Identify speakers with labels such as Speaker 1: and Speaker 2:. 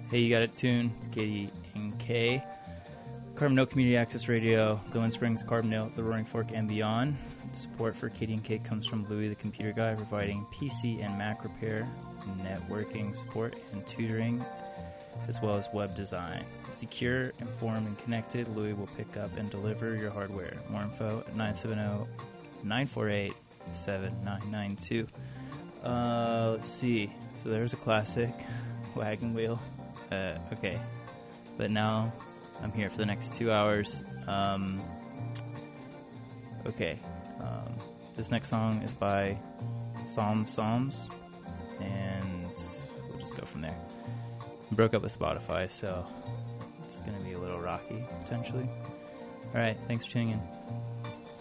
Speaker 1: Hey, you got it tuned. It's Katie and Kay. Carbondale Community Access Radio, Glen Springs, Carbondale, the Roaring Fork, and beyond. Support for Katie and Kay comes from Louie the Computer Guy, providing PC and Mac repair, networking support, and tutoring, as well as web design. Secure, informed, and connected, Louie will pick up and deliver your hardware. More info at 970-948-7992. Let's see. So there's a classic, Wagon Wheel. Okay. But now I'm here for the next 2 hours. Okay. This next song is by Psalms, and we'll just go from there. I broke up with Spotify, so it's going to be a little rocky, potentially. All right, thanks for tuning in.